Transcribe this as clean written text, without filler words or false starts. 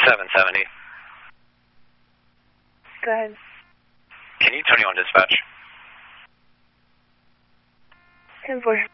770. Go ahead. Can you turn on dispatch? 10-4.